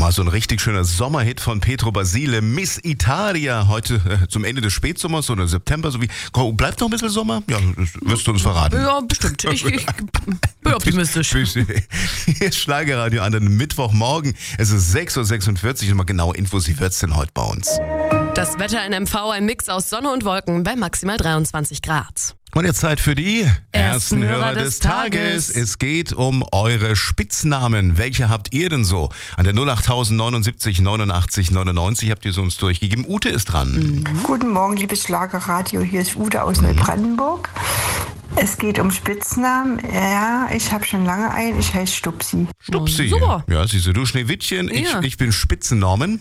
mal so ein richtig schöner Sommerhit von Pietro Basile, Miss Italia, heute zum Ende des Spätsommers oder September, so wie. Bleibt noch ein bisschen Sommer? Ja, das wirst du uns verraten. Ja, bestimmt. Ich bin optimistisch. Hier ist Schlagerradio an einem Mittwochmorgen. Es ist 6.46 Uhr. Mal genaue Infos, wie wird's denn heute bei uns? Das Wetter in MV, ein Mix aus Sonne und Wolken bei maximal 23 Grad. Und jetzt Zeit für die ersten Hörer des Tages. Es geht um eure Spitznamen. Welche habt ihr denn so? An der 08000 79 89 99 habt ihr sie uns durchgegeben. Ute ist dran. Guten Morgen, liebes Schlagerradio. Hier ist Ute aus Neubrandenburg. Es geht um Spitznamen. Ja, ich habe schon lange einen. Ich heiße Stupsi. Stupsi. Super. Ja, siehst du, Schneewittchen. Ja. Ich bin Spitzennorman.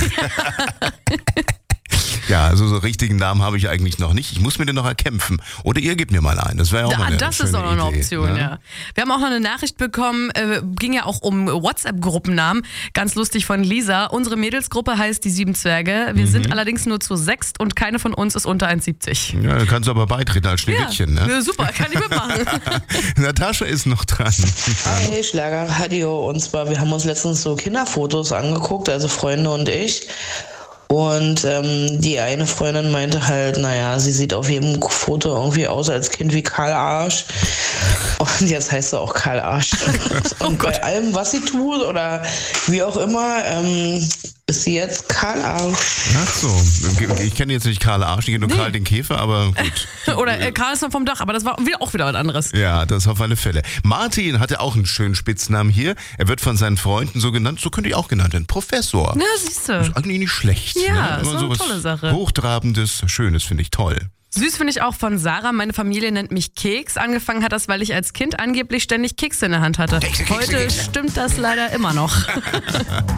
Ja, also so richtigen Namen habe ich eigentlich noch nicht. Ich muss mir den noch erkämpfen. Oder ihr gebt mir mal einen. Das wäre ja auch mal eine Das schöne ist auch noch eine Idee, Option, ne? ja. Wir haben auch noch eine Nachricht bekommen, ging ja auch um WhatsApp-Gruppennamen. Ganz lustig von Lisa. Unsere Mädelsgruppe heißt die 7 Zwerge. Wir sind allerdings nur zu 6 und keine von uns ist unter 1,70. Ja, dann kannst du aber beitreten als Schneewittchen, ne? Ja, super, kann ich mitmachen. Natascha ist noch dran. Hi, Schlagerradio. Und zwar, wir haben uns letztens so Kinderfotos angeguckt, also Freunde und ich. Und die eine Freundin meinte halt, naja, sie sieht auf jedem Foto irgendwie aus als Kind wie Karl Arsch. Und jetzt heißt sie auch Karl Arsch. Und bei allem, was sie tut oder wie auch immer, ist sie jetzt Karl Arsch. Ach so, ich kenne jetzt nicht Karl Arsch, ich kenne nur Karl den Käfer, aber gut. Oder Karl ist noch vom Dach, aber das war auch wieder was anderes. Ja, das auf alle Fälle. Martin hatte auch einen schönen Spitznamen hier. Er wird von seinen Freunden so genannt, so könnte ich auch genannt werden, Professor. Na, siehst Ist du. eigentlich nicht schlecht. Ja, ne? ist eine tolle Sache. Hochtrabendes, Schönes, finde ich toll. Süß finde ich auch von Sarah. Meine Familie nennt mich Keks. Angefangen hat das, weil ich als Kind angeblich ständig Kekse in der Hand hatte. Heute stimmt das leider immer noch.